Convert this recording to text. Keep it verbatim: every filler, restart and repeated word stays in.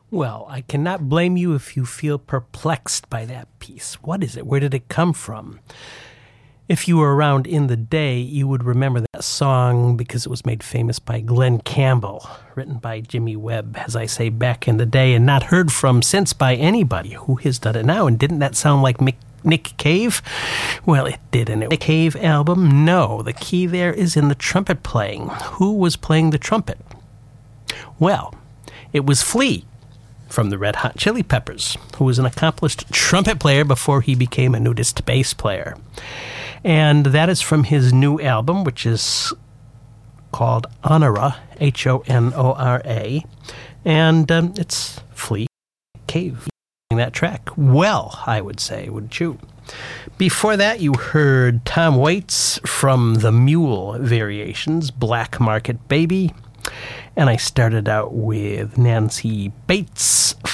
Well, I cannot blame you if you feel perplexed by that piece. What is it? Where did it come from? If you were around in the day, you would remember that song because it was made famous by Glenn Campbell, written by Jimmy Webb, as I say, back in the day, and not heard from since by anybody. Who has done it now? And didn't that sound like Mick, Nick Cave? Well, it did, and it was a Cave album? No, the key there is in the trumpet playing. Who was playing the trumpet? Well, it was Flea from the Red Hot Chili Peppers, who was an accomplished trumpet player before he became a nudist bass player. And that is from his new album, which is called Honora, H O N O R A. And um, it's Flea Cave that track. Well, I would say, wouldn't you? Before that, you heard Tom Waits from the Mule Variations, Black Market Baby. And I started out with Nancy Bates